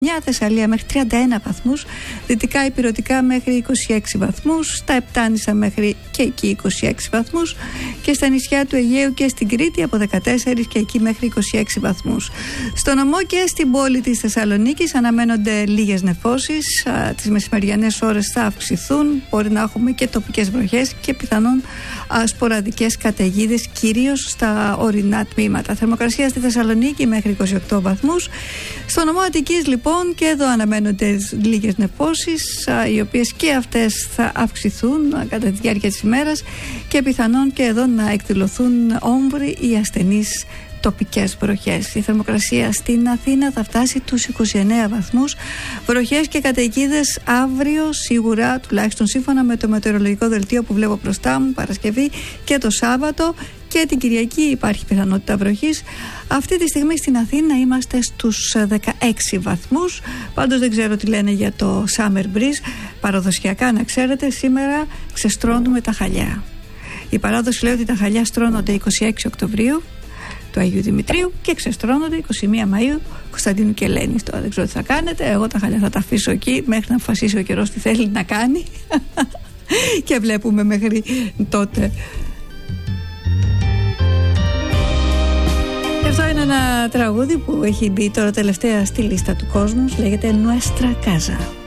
Νέα Θεσσαλία μέχρι 31 βαθμούς, δυτικά υπηρετικά μέχρι 26 βαθμούς, στα Επτάνησα μέχρι και εκεί 26 βαθμούς και στα νησιά του Αιγαίου και στην Κρήτη από 14 και εκεί μέχρι 26 βαθμούς. Στο νομό και στην πόλη της Θεσσαλονίκης αναμένονται λίγες νεφώσεις, τις μεσημεριανές ώρες θα αυξηθούν, μπορεί να έχουμε και τοπικές βροχές και πιθανόν σποραδικές καταιγίδες, κυρίως στα ορεινά τμήματα. Θερμοκρασία στη Θεσσαλονίκη μέχρι 28 βαθμούς. Στο νομό Αττικής λοιπόν και εδώ αναμένονται λίγες νεφώσεις, οι οποίες και αυτές θα αυξηθούν κατά τη διάρκεια της ημέρας και πιθανόν και εδώ να εκδηλωθούν όμβροι ή ασθενείς τοπικές βροχές. Η θερμοκρασία στην Αθήνα θα φτάσει τους 29 βαθμούς. Βροχές και καταιγίδες αύριο σίγουρα, τουλάχιστον σύμφωνα με το μετεωρολογικό δελτίο που βλέπω μπροστά μου, Παρασκευή και το Σάββατο, και την Κυριακή υπάρχει πιθανότητα βροχής. Αυτή τη στιγμή στην Αθήνα είμαστε στους 16 βαθμούς. Πάντως δεν ξέρω τι λένε για το Summer Breeze. Παραδοσιακά, να ξέρετε, σήμερα ξεστρώνουμε τα χαλιά. Η παράδοση λέει ότι τα χαλιά στρώνονται 26 Οκτωβρίου του Αγίου Δημητρίου και ξεστρώνονται 21 Μαΐου Κωνσταντίνου και Ελένης. Τώρα δεν ξέρω τι θα κάνετε. Εγώ τα χαλιά θα τα αφήσω εκεί μέχρι να αποφασίσει ο καιρός τι θέλει να κάνει και βλέπουμε μέχρι τότε. Αυτό είναι ένα τραγούδι που έχει μπει τώρα τελευταία στη λίστα του κόσμου. Λέγεται Nuestra Casa.